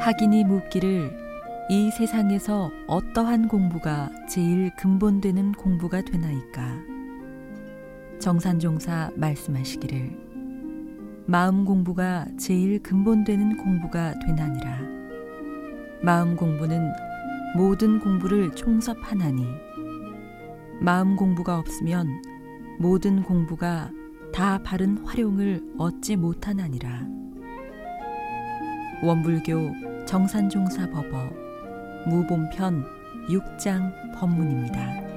학인이 묻기를 이 세상에서 어떠한 공부가 제일 근본되는 공부가 되나이까? 정산종사 말씀하시기를 마음 공부가 제일 근본되는 공부가 되나니라. 마음 공부는 모든 공부를 총섭하나니 마음 공부가 없으면 모든 공부가 다 바른 활용을 얻지 못하나니라. 원불교 정산종사 법어 무본편 6장 법문입니다.